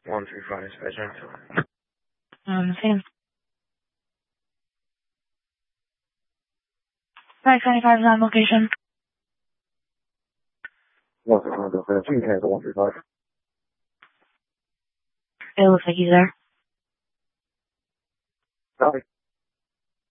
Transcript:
135 Special. Same. 525 is on location. 135, 135. It looks like he's there.